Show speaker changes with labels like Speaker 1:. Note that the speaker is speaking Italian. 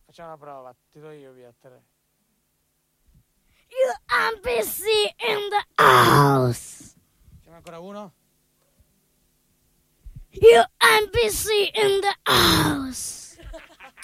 Speaker 1: Facciamo una prova, ti do io via 3.
Speaker 2: UMPC in the house.
Speaker 1: Facciamo ancora uno.
Speaker 2: UMPC in the house.